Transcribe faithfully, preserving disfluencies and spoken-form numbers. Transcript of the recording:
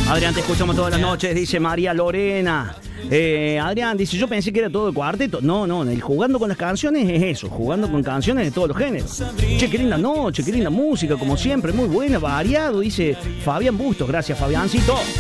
Adrián, te escuchamos todas las noches, dice María Lorena. Eh, Adrián dice, yo pensé que era todo el cuarteto. No, no, el jugando con las canciones es eso, jugando con canciones de todos los géneros. Che, qué linda noche, qué linda música, como siempre, muy buena, variado, dice Fabián Bustos. Gracias, Fabiancito.